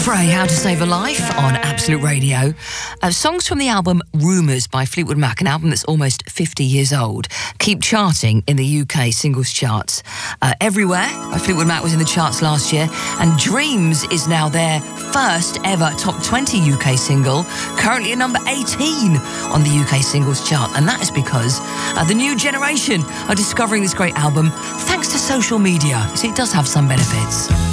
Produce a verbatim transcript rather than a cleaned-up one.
Frey, How to Save a Life on Absolute Radio. Uh, songs from the album Rumours by Fleetwood Mac, an album that's almost fifty years old, keep charting in the U K singles charts. Uh, Everywhere by Fleetwood Mac was in the charts last year, and Dreams is now their first ever top twenty U K single, currently at number eighteen on the U K singles chart, and that is because uh, the new generation are discovering this great album thanks to social media. You see, it does have some benefits.